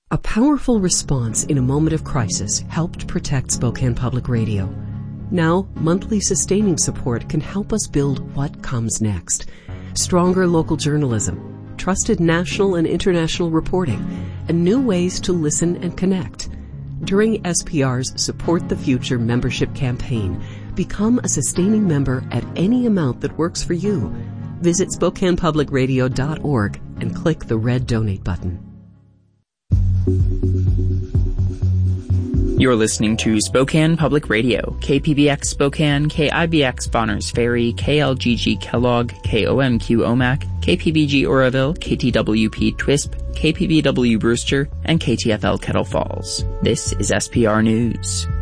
A powerful response in a moment of crisis helped protect Spokane Public Radio. Now, monthly sustaining support can help us build what comes next. Stronger local journalism, trusted national and international reporting, and new ways to listen and connect. During SPR's Support the Future membership campaign, become a sustaining member at any amount that works for you. Visit SpokanePublicRadio.org and click the red donate button. You're listening to Spokane Public Radio, KPBX Spokane, KIBX Bonners Ferry, KLGG Kellogg, KOMQ Omak, KPBG Oroville, KTWP Twisp, KPBW Brewster, and KTFL Kettle Falls. This is SPR News.